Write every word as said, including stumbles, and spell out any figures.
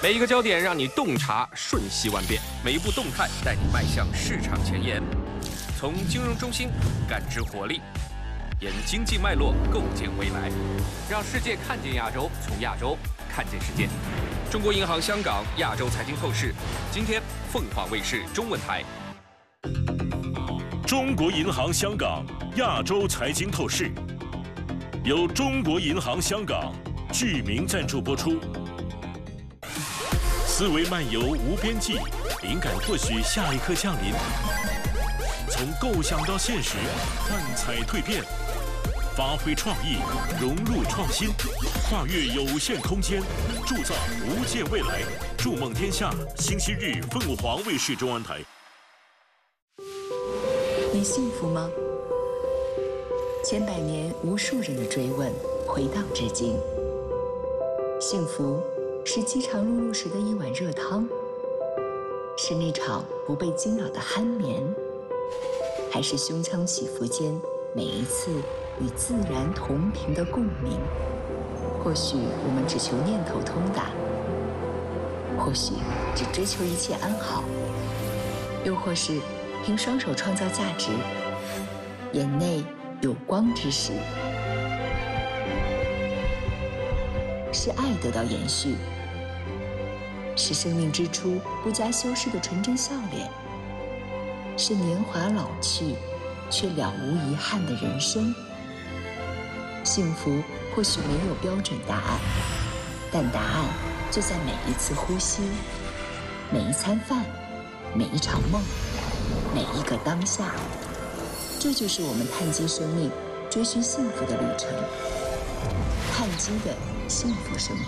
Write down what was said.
每一个焦点让你洞察瞬息万变，每一步动态带你迈向市场前沿。从金融中心感知活力，沿经济脉络构建未来，让世界看见亚洲，从亚洲看见世界。中国银行香港亚洲财经透视，今天凤凰卫视中文台。 中国银行香港亚洲财经透视，由中国银行香港剧名赞助播出。思维漫游无边际，灵感或许下一刻降临。从构想到现实，幻彩蜕变，发挥创意，融入创新，跨越有限空间，铸造无界未来。筑梦天下，星期日凤凰卫视中文台。 你幸福吗？千百年无数人的追问，回荡至今。幸福是饥肠辘辘时的一碗热汤，是那场不被惊扰的酣眠，还是胸腔起伏间每一次与自然同频的共鸣？或许我们只求念头通达，或许只追求一切安好，又或是凭双手创造价值，眼内有光之时，是爱得到延续，是生命之初不加修饰的纯真笑脸，是年华老去却了无遗憾的人生。幸福或许没有标准答案，但答案就在每一次呼吸，每一餐饭，每一场梦，每一个当下。这就是我们碳基生命追寻幸福的旅程，碳基的幸福生活。